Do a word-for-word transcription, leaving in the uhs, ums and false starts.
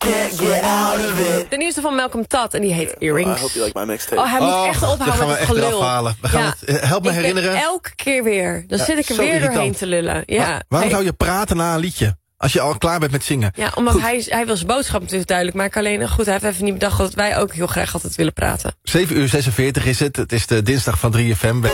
can't get out of it. De nieuwste van Malcolm Todd en die heet Earrings. I hope you like my mixtape. Oh, hij moet Oh, echt dat ophouden gaan we met het echt gelul. eraf halen. We gaan het- eh, help me ik ben herinneren. elke keer weer. Dan Ja, zit ik er zo weer irritant. doorheen te lullen. Ja. Waar- waarom Hey. zou je praten na een liedje? Als je al klaar bent met zingen. Ja, omdat Goed. hij, hij wil zijn boodschap natuurlijk duidelijk maken. Alleen, goed, hij heeft even niet bedacht dat wij ook heel graag altijd willen praten. zeven uur zesenveertig is het. Het is de dinsdag van drie F M.